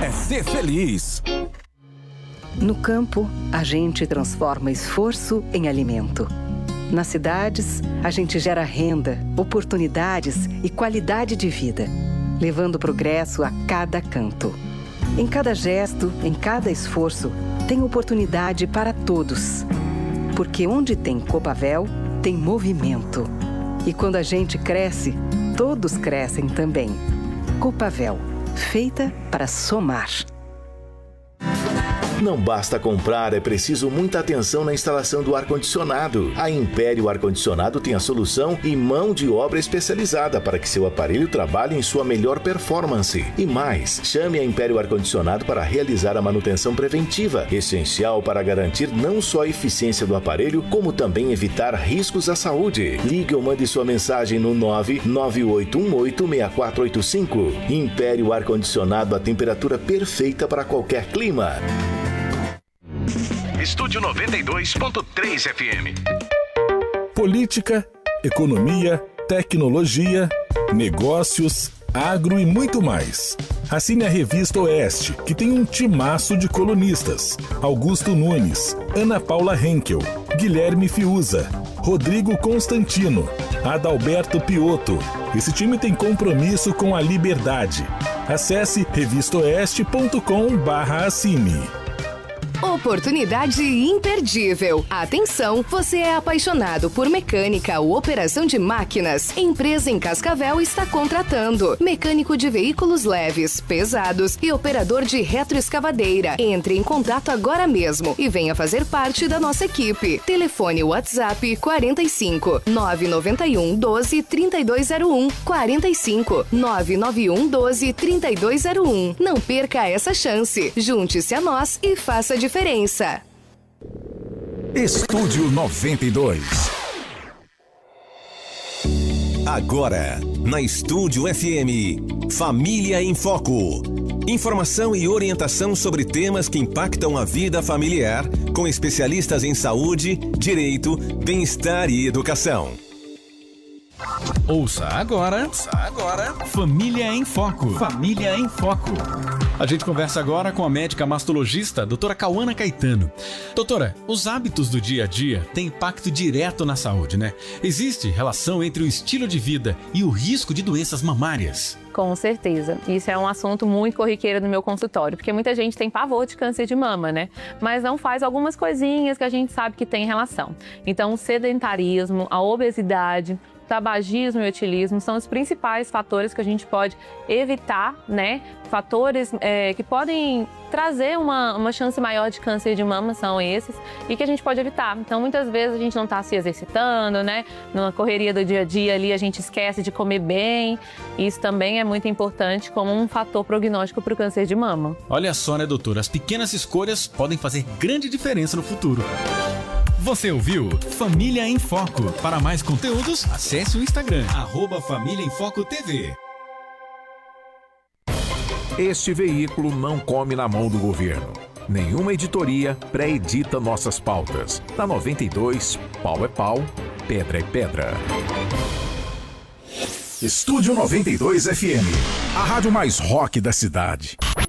é ser feliz. No campo, a gente transforma esforço em alimento. Nas cidades, a gente gera renda, oportunidades e qualidade de vida, levando progresso a cada canto. Em cada gesto, em cada esforço, tem oportunidade para todos. Porque onde tem Copavel, tem movimento. E quando a gente cresce, todos crescem também. Copavel, feita para somar. Não basta comprar, é preciso muita atenção na instalação do ar-condicionado. A Império Ar-Condicionado tem a solução e mão de obra especializada para que seu aparelho trabalhe em sua melhor performance. E mais, chame a Império Ar-Condicionado para realizar a manutenção preventiva, essencial para garantir não só a eficiência do aparelho, como também evitar riscos à saúde. Ligue ou mande sua mensagem no 998186485. Império Ar-Condicionado, a temperatura perfeita para qualquer clima. Estúdio 92.3 FM. Política, economia, tecnologia, negócios, agro e muito mais. Assine a Revista Oeste, que tem um timaço de colunistas. Augusto Nunes, Ana Paula Henkel, Guilherme Fiuza, Rodrigo Constantino, Adalberto Piotto. Esse time tem compromisso com a liberdade. Acesse revistaoeste.com/assine. Oportunidade imperdível. Atenção, você é apaixonado por mecânica ou operação de máquinas? Empresa em Cascavel está contratando mecânico de veículos leves, pesados e operador de retroescavadeira. Entre em contato agora mesmo e venha fazer parte da nossa equipe. Telefone WhatsApp 45 991 12 3201 45 991 12 3201. Não perca essa chance. Junte-se a nós e faça a diferença. Estúdio 92. Agora, na Estúdio FM, Família em Foco. Informação e orientação sobre temas que impactam a vida familiar, com especialistas em saúde, direito, bem-estar e educação. Ouça agora, Família em Foco. Família em Foco. A gente conversa agora com a médica mastologista, doutora Cauana Caetano. Doutora, os hábitos do dia a dia têm impacto direto na saúde, né? Existe relação entre o estilo de vida e o risco de doenças mamárias? Com certeza. Isso é um assunto muito corriqueiro no meu consultório, porque muita gente tem pavor de câncer de mama, né? Mas não faz algumas coisinhas que a gente sabe que tem relação. Então, o sedentarismo, a obesidade, tabagismo e etilismo são os principais fatores que a gente pode evitar, né? Fatores que podem trazer uma chance maior de câncer de mama são esses e que a gente pode evitar. Então, muitas vezes a gente não está se exercitando, né? Na correria do dia a dia ali a gente esquece de comer bem. Isso também é muito importante como um fator prognóstico para o câncer de mama. Olha só, né, doutora? As pequenas escolhas podem fazer grande diferença no futuro. Você ouviu Família em Foco. Para mais conteúdos, acesse o Instagram, @Família em Foco TV. Este veículo não come na mão do governo. Nenhuma editoria pré-edita nossas pautas. Na 92, pau é pau, pedra é pedra. Estúdio 92 FM. A rádio mais rock da cidade.